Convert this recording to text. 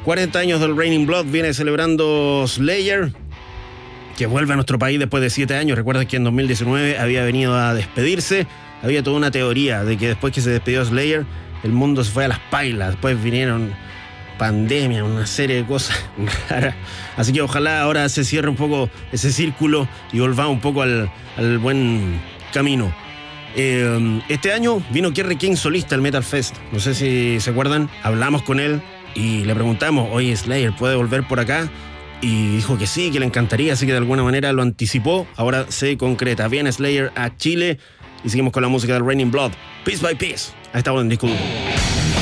40 años del Raining Blood viene celebrando Slayer, que vuelve a nuestro país después de 7 años. Recuerden que en 2019 había venido a despedirse. Había toda una teoría de que después que se despidió Slayer, el mundo se fue a las pailas. Después vinieron pandemia, una serie de cosas raras. Así que ojalá ahora se cierre un poco ese círculo y volvamos un poco al buen camino. Este año vino Kerry King solista al Metal Fest. No sé si se acuerdan, hablamos con él y le preguntamos, oye, Slayer, ¿puede volver por acá? Y dijo que sí, que le encantaría, así que de alguna manera lo anticipó. Ahora se concreta. Viene Slayer a Chile y seguimos con la música del Raining Blood. Piece by Piece. Ahí está en disco duro.